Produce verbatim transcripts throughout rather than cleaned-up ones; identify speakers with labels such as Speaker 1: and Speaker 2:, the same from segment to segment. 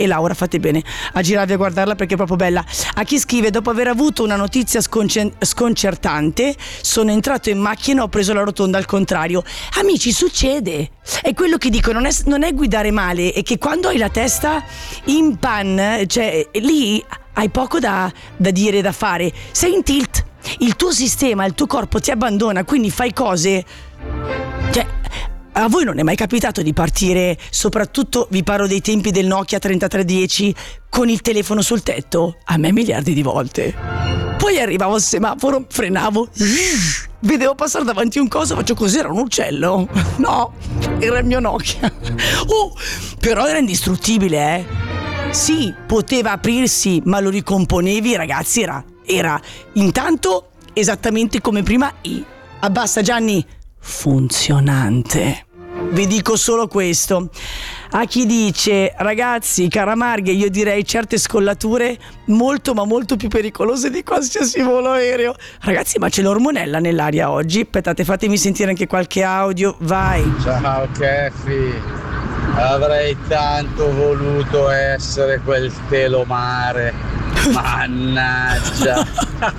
Speaker 1: e Laura, fate bene a girarvi a guardarla perché è proprio bella. A chi scrive: dopo aver avuto una notizia sconce- sconcertante sono entrato in macchina e ho preso la rotonda al contrario. Amici, succede, è quello che dico, non è, non è guidare male, è che quando hai la testa in pan, cioè lì hai poco da, da dire, da fare, sei in tilt, il tuo sistema, il tuo corpo ti abbandona, quindi fai cose, cioè, a voi non è mai capitato di partire, soprattutto vi parlo dei tempi del Nokia trentatré dieci, con il telefono sul tetto? A me miliardi di volte. Poi arrivavo al semaforo, frenavo, vedevo passare davanti un coso, faccio così, era un uccello? No, era il mio Nokia. Oh, però era indistruttibile, eh. Sì, poteva aprirsi, ma lo ricomponevi, ragazzi, era, era intanto esattamente come prima e, abbassa Gianni, funzionante. Vi dico solo questo. A chi dice: ragazzi, caramarghe, io direi certe scollature molto ma molto più pericolose di qualsiasi volo aereo. Ragazzi, ma c'è l'ormonella nell'aria oggi? Aspettate, fatemi sentire anche qualche audio, vai.
Speaker 2: Ciao Keffi, avrei tanto voluto essere quel telomare, mannaggia.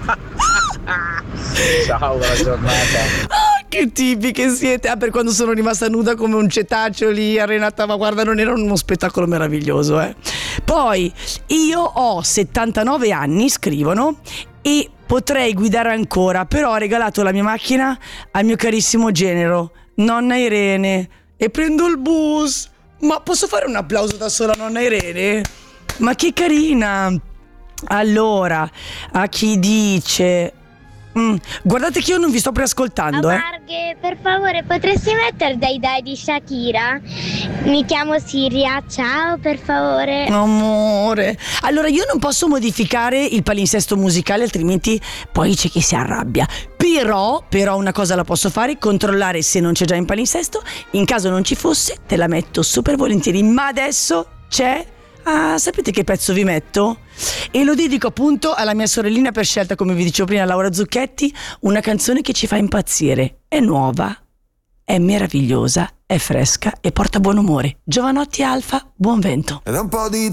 Speaker 2: Ciao, buona giornata.
Speaker 1: Che tipi che siete. Ah, per quando sono rimasta nuda come un cetaceo lì a Renata, ma guarda, non era uno spettacolo meraviglioso, eh. Poi io ho settantanove anni, scrivono, e potrei guidare ancora, però ho regalato la mia macchina al mio carissimo genero, nonna Irene, e prendo il bus. Ma posso fare un applauso da sola, nonna Irene? Ma che carina. Allora, a chi dice: Mm, guardate che io non vi sto preascoltando, eh.
Speaker 3: Marghe, per favore, potresti mettere dai dai di Shakira? Mi chiamo Siria, ciao, per favore.
Speaker 1: Amore. Allora, io non posso modificare il palinsesto musicale, altrimenti poi c'è chi si arrabbia. Però, però una cosa la posso fare: controllare se non c'è già in palinsesto. In caso non ci fosse, te la metto super volentieri. Ma adesso c'è. Ah, sapete che pezzo vi metto? E lo dedico appunto alla mia sorellina per scelta, come vi dicevo prima, Laura Zucchetti, una canzone che ci fa impazzire. È nuova, è meravigliosa, è fresca e porta buon umore. Giovanotti Alfa, buon vento.
Speaker 4: Ed è un po' di